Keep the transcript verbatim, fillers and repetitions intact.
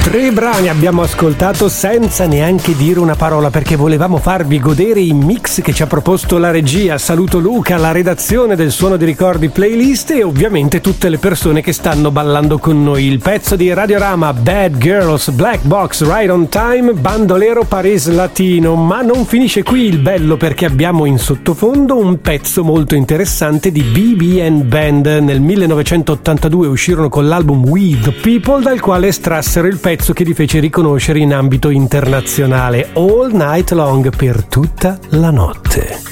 Tre brani abbiamo ascoltato senza neanche dire una parola, perché volevamo farvi godere i mix che ci ha proposto la regia. Saluto Luca, la redazione del Suono di Ricordi playlist e ovviamente tutte le persone che stanno ballando con noi. Il pezzo di Radiorama, Bad Girls, Black Box, Right on Time, Bandolero Paris Latino. Ma non finisce qui il bello, perché abbiamo in sottofondo un pezzo molto interessante di B B and Band. Nel millenovecentottantadue uscirono con l'album We the People, dal quale estrassero il pezzo che li fece riconoscere in ambito internazionale, All Night Long, per tutta la notte.